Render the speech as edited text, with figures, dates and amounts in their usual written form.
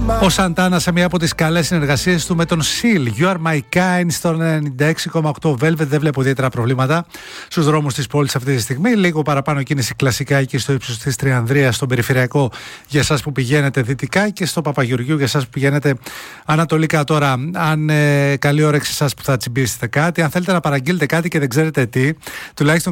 Ο Σαντάνα σε μια από τις καλές συνεργασίες του με τον Seal. You are my kind στο 96,8 Velvet. Δεν βλέπω ιδιαίτερα προβλήματα στους δρόμους της πόλης αυτή τη στιγμή. Λίγο παραπάνω κίνηση κλασικά εκεί στο ύψος της Τριανδρίας, στον περιφερειακό για εσάς που πηγαίνετε δυτικά, και στο Παπαγεωργίου για εσάς που πηγαίνετε ανατολικά. Τώρα, αν καλή όρεξη εσάς που θα τσιμπήσετε κάτι, αν θέλετε να παραγγείλετε κάτι και δεν ξέρετε τι, τουλάχιστον